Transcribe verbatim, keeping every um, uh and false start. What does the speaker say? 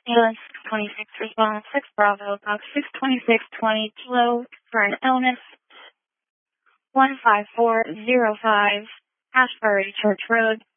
Ambulance twenty-six response six Bravo, box six twenty-six twenty Kilo for an illness one five four zero five Ashbury Church Road.